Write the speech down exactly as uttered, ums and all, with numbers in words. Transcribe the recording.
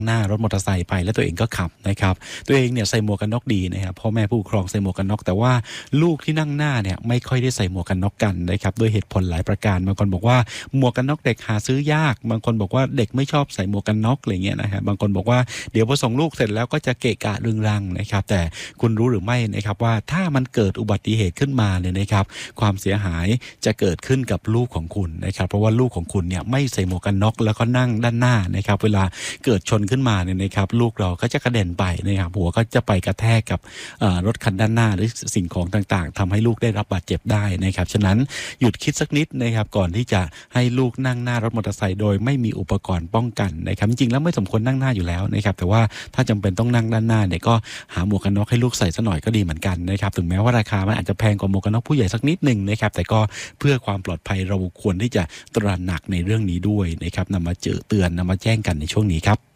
หน้ารถมอเตอร์ไซค์ไปแล้วตัวเองก็ขับนะครับตัวเองเนี่ยใส่หมวกกันน็อกดีนะครับพ่อแม่ผู้ปกครองใส่หมวกกันน็อกแต่ว่าลูกที่นั่งหน้าเนี่ยไม่ค่อยได้ใส่หมวกกันน็อกกันนะครับด้วยเหตุผลหลายประการบางคนบอกว่าหมวกกันน็อกเด็กหาซื้อยากบางคนบอกว่าเด็กไม่ชอบใส่หมวกกันน็อกอะไรเงี้ยนะครับบางคนบอกว่าเดี๋ยวพอส่งลูกเสร็จแล้วก็จะเกะกะเรืองรังนะครับแต่คุณรู้หรือไม่นะครับว่าถ้ามันเกิดอุบัติเหตุขึ้นมาเนี่ยนะครับความเสียหายจะเกิดขึ้นกับลูกของคุณนะครับเพราะว่าลูกของคุณเนี่ยไม่ใส่หมวกกันน็อกแล้วก็นั่งด้านหน้านะครับเวลาเกิดชนขึ้นมาเนี่ยนะครับลูกเราก็จะกระเด็นไปนะครับหัวก็จะไปกระแทกกับรถคันด้านหน้าหรือสิ่งของต่างๆทำให้ลูกได้รับบาดเจ็บได้นะครับฉะนั้นหยุดคิดสักนิดนะครับก่อนที่จะให้ลูกนั่งหน้ารถมอเตอร์ไซค์โดยไม่มีอุปกรณ์ป้องกันนะครับจริงๆแล้วไม่สมควรนั่งหน้าอยู่แล้วนะครับแต่ว่าถ้าจำเป็นต้องนั่งด้านหน้าเนี่ยก็หาหมวกกันน็อกให้ลูกใส่ซะหน่อยก็ดีเหมือนกันนะครับถึงแม้ว่าราคามันอาจจะแพงกว่าหมวกกันน็อกผู้ใหญ่สักนิดนึงนะครับแต่ก็เพื่อความปลอดภัยเราควรที่จะตระหนักในเรื่องนี้ด้วยนะครับนำมาเจอเตือนนำมาแจ้งกันในช่วงนี้ครับ